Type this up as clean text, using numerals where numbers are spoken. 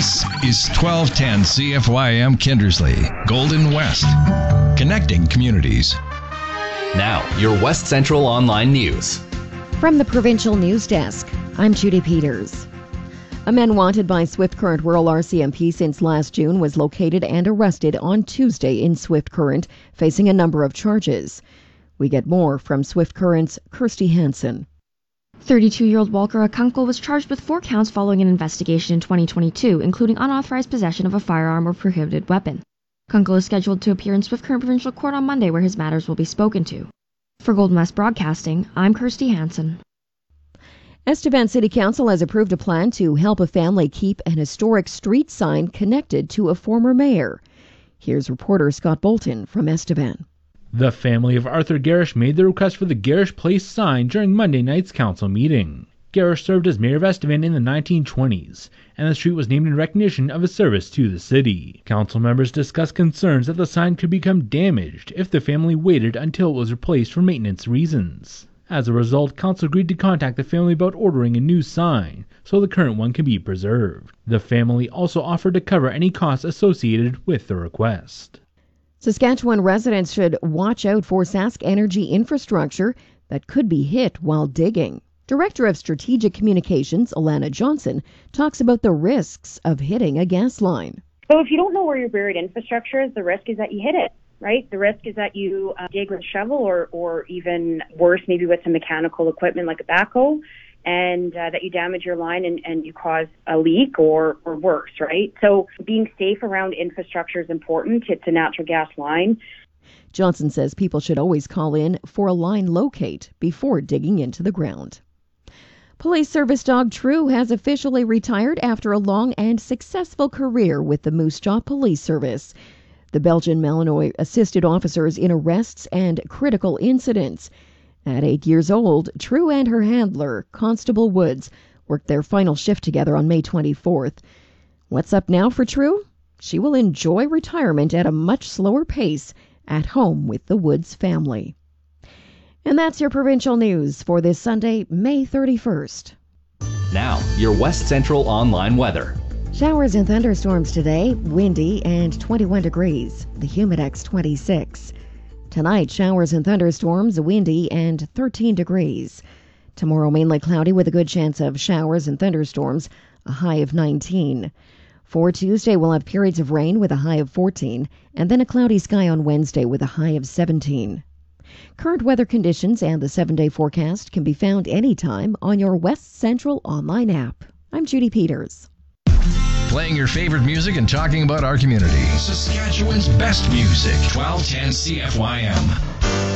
This is 1210 CFYM Kindersley, Golden West, connecting communities. Now, your West Central Online News. From the Provincial News Desk, I'm Judy Peters. A man wanted by Swift Current Rural RCMP since last June was located and arrested on Tuesday in Swift Current, facing a number of charges. We get more from Swift Current's Kirsty Hansen. 32-year-old Walker Akunkel was charged with 4 counts following an investigation in 2022, including unauthorized possession of a firearm or prohibited weapon. Akunkel is scheduled to appear in Swift Current Provincial Court on Monday, where his matters will be spoken to. For Golden West Broadcasting, I'm Kirsty Hansen. Estevan City Council has approved a plan to help a family keep an historic street sign connected to a former mayor. Here's reporter Scott Bolton from Estevan. The family of Arthur Garish made the request for the Garish Place sign during Monday night's council meeting. Garish served as mayor of Estevan in the 1920s, and the street was named in recognition of his service to the city. Council members discussed concerns that the sign could become damaged if the family waited until it was replaced for maintenance reasons. As a result, council agreed to contact the family about ordering a new sign so the current one can be preserved. The family also offered to cover any costs associated with the request. Saskatchewan residents should watch out for Sask Energy infrastructure that could be hit while digging. Director of Strategic Communications, Alana Johnson, talks about the risks of hitting a gas line. So if you don't know where your buried infrastructure is, the risk is that you hit it, right? The risk is that you dig with a shovel or even worse, maybe with some mechanical equipment like a backhoe, and that you damage your line and you cause a leak or worse, right? So being safe around infrastructure is important. It's a natural gas line. Johnson says people should always call in for a line locate before digging into the ground. Police service dog True has officially retired after a long and successful career with the Moose Jaw Police Service. The Belgian Malinois assisted officers in arrests and critical incidents. At 8 years old, True and her handler, Constable Woods, worked their final shift together on May 24th. What's up now for True? She will enjoy retirement at a much slower pace at home with the Woods family. And that's your provincial news for this Sunday, May 31st. Now, your West Central Online weather. Showers and thunderstorms today, windy and 21 degrees. The Humidex 26. Tonight, showers and thunderstorms, windy and 13 degrees. Tomorrow, mainly cloudy with a good chance of showers and thunderstorms, a high of 19. For Tuesday, we'll have periods of rain with a high of 14, and then a cloudy sky on Wednesday with a high of 17. Current weather conditions and the 7-day forecast can be found anytime on your West Central Online app. I'm Judy Peters. Playing your favorite music and talking about our community. Saskatchewan's best music, 1210 CFYM.